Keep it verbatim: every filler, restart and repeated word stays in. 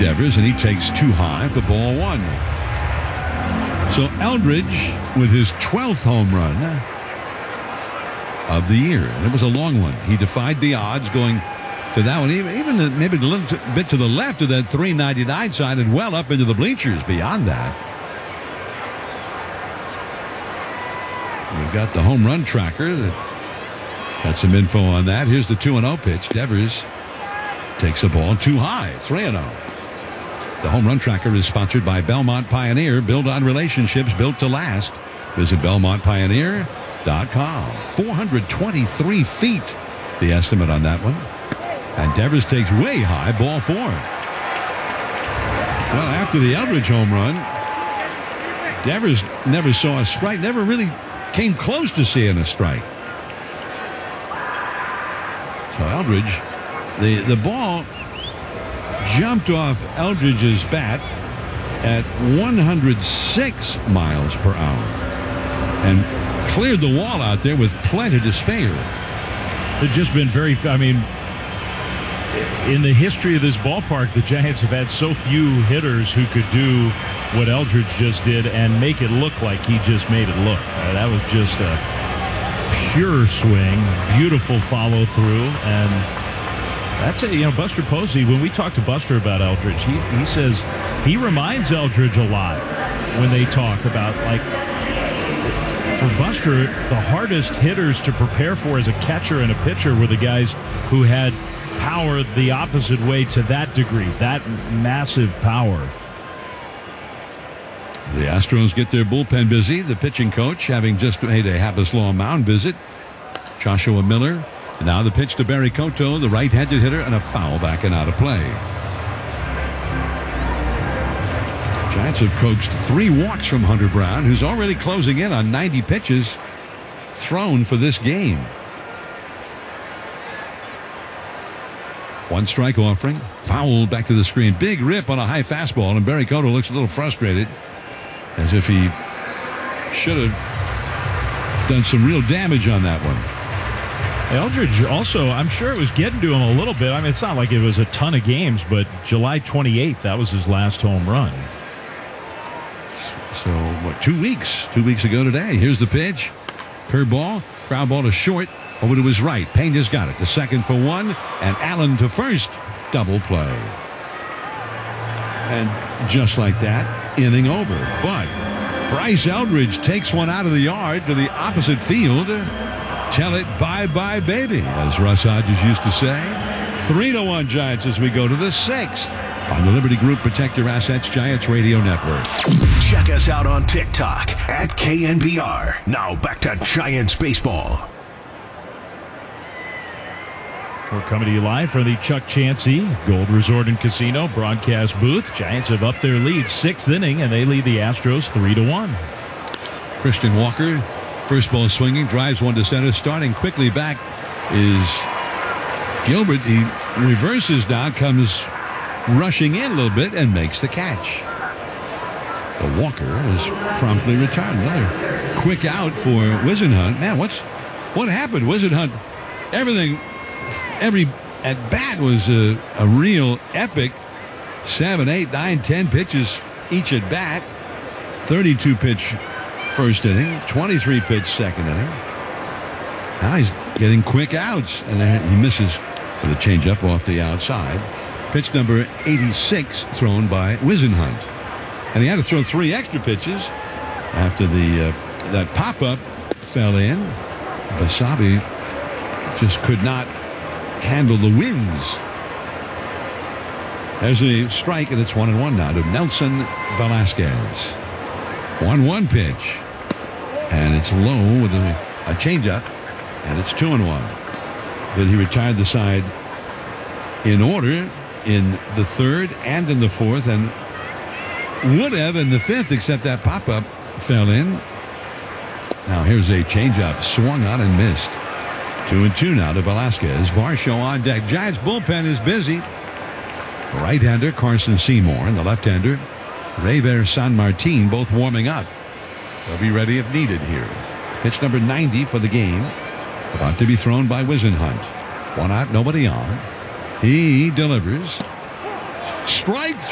Devers, and he takes two high for ball one. So Eldridge with his twelfth home run of the year. And it was a long one. He defied the odds going to that one, even, even maybe a little bit to the left of that three ninety-nine sign and well up into the bleachers beyond that. We've got the home run tracker that got some info on that. Here's the two and oh pitch. Devers takes a ball too high, three and oh. The home run tracker is sponsored by Belmont Pioneer. Build on relationships built to last. Visit Belmont Pioneer dot com. four hundred twenty-three feet, the estimate on that one. And Devers takes way high, ball four. Well, after the Eldridge home run, Devers never saw a strike, never really came close to seeing a strike. So Eldridge, the, the ball jumped off Eldridge's bat at one hundred six miles per hour and cleared the wall out there with plenty to spare. It's just been very, I mean, in the history of this ballpark, the Giants have had so few hitters who could do what Eldridge just did and make it look like he just made it look. Uh, that was just a pure swing, beautiful follow through, and that's it. You know, Buster Posey, when we talked to Buster about Eldridge, he, he says he reminds Eldridge a lot when they talk about, like, for Buster, the hardest hitters to prepare for as a catcher and a pitcher were the guys who had power the opposite way to that degree, that massive power. The Astros get their bullpen busy. The pitching coach having just made a Happus Law mound visit. Joshua Miller. And now the pitch to Barry Cotto, the right-handed hitter, and a foul back and out of play. Giants have coaxed three walks from Hunter Brown, who's already closing in on ninety pitches thrown for this game. One strike offering. Foul back to the screen. Big rip on a high fastball, and Barry Cotto looks a little frustrated, as if he should have done some real damage on that one. Eldridge also, I'm sure it was getting to him a little bit. I mean, it's not like it was a ton of games, but July twenty-eighth, that was his last home run. So, what, two weeks? Two weeks ago today. Here's the pitch. Curveball. Ground ball to short. Over to his right. Pena's got it. The second for one. And Allen to first. Double play. And just like that, inning over. But Bryce Eldridge takes one out of the yard to the opposite field. Tell it bye-bye, baby, as Russ Hodges used to say. Three to one Giants as we go to the sixth on the Liberty Group Protect Your Assets Giants Radio Network. Check us out on TikTok at K N B R. Now back to Giants baseball. We're coming to you live from the Chuck Chansey Gold Resort and Casino broadcast booth. Giants have upped their lead, sixth inning, and they lead the Astros three to one. Christian Walker, first ball swinging, drives one to center. Starting quickly back is Gilbert. He reverses now, comes rushing in a little bit, and makes the catch. But Walker is promptly retired. Another quick out for Whisenhunt. Man, what's what happened? Whisenhunt, everything. Every at bat was a, a real epic. Seven, eight, nine, ten pitches each at bat. thirty-two pitch first inning, twenty-three pitch second inning. Now he's getting quick outs, and he misses with a changeup off the outside. Pitch number eighty-six thrown by Whisenhunt, and he had to throw three extra pitches after the uh, that pop-up fell in. Basabe just could not handle the winds. There's a strike, and it's one and one now to Nelson Velasquez. one one pitch, and it's low with a, a changeup, and it's two and one. But he retired the side in order in the third and in the fourth, and would have in the fifth, except that pop-up fell in. Now here's a changeup, swung on and missed. Two and two now to Velasquez. Varsho on deck. Giants bullpen is busy. Right-hander Carson Seymour and the left-hander Reiver Sanmartin both warming up. They'll be ready if needed here. Pitch number ninety for the game. About to be thrown by Whisenhunt. One out, nobody on. He delivers. Strike